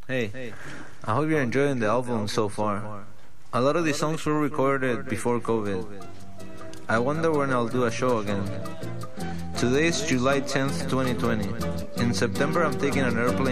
Hey, I hope you're enjoying the album so far. A lot of these songs were recorded before COVID. I wonder when I'll do a show again. Today is July 10th, 2020. In September, I'm taking an airplane